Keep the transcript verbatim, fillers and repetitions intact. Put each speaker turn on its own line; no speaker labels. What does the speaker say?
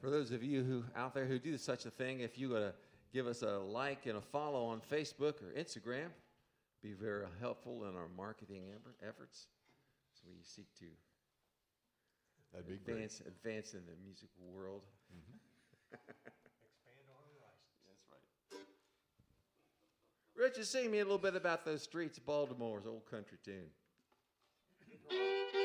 For those of you who out there who do such a thing, if you go to give us a like and a follow on Facebook or Instagram, be very helpful in our marketing efforts. So we seek to
That'd be
advance,
great.
advance in the musical world.
Mm-hmm.
Expand our horizons.
That's right. Richard, sing me a little bit about those streets of Baltimore's old country tune.